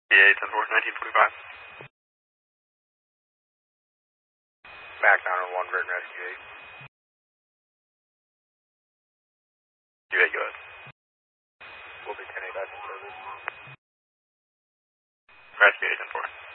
PA 10-4, 1945. Mac 901, Red Rescue 8. Do that, go ahead. We'll be 10-8 back in service. Rescue 8 10-4.